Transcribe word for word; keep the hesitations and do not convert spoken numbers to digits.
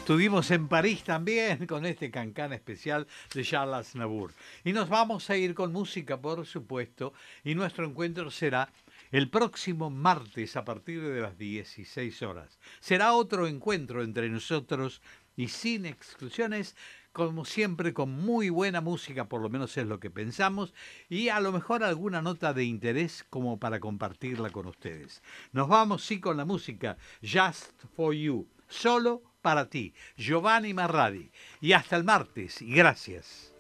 Estuvimos en París también con este cancán especial de Charles Aznavour. Y nos vamos a ir con música, por supuesto, y nuestro encuentro será el próximo martes a partir de las dieciséis horas. Será otro encuentro entre nosotros y sin exclusiones, como siempre con muy buena música, por lo menos es lo que pensamos, y a lo mejor alguna nota de interés como para compartirla con ustedes. Nos vamos sí con la música Just for You, solo para ti, Giovanni Marradi. Y hasta el martes, y gracias.